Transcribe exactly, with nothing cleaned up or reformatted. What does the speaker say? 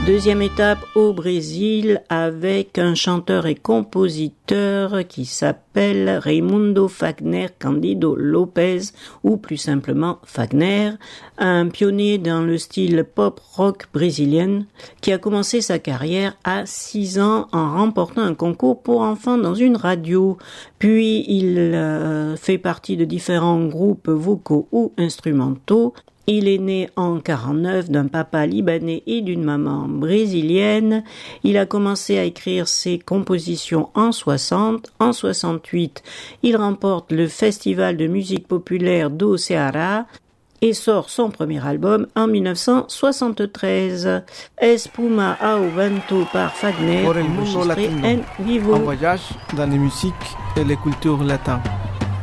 Deuxième étape au Brésil avec un chanteur et compositeur qui s'appelle Raimundo Fagner Candido Lopes, ou plus simplement Fagner, un pionnier dans le style pop-rock brésilien qui a commencé sa carrière à six ans en remportant un concours pour enfants dans une radio. Puis il euh, fait partie de différents groupes vocaux ou instrumentaux. Il est né en quarante-neuf d'un papa libanais et d'une maman brésilienne. Il a commencé à écrire ses compositions en soixante. En soixante-huit, il remporte le festival de musique populaire do Ceará et sort son premier album en mille neuf cent soixante-treize. Espuma ao Vento par Fagner, enregistré en vivo. Un voyage dans les musiques et les cultures latines.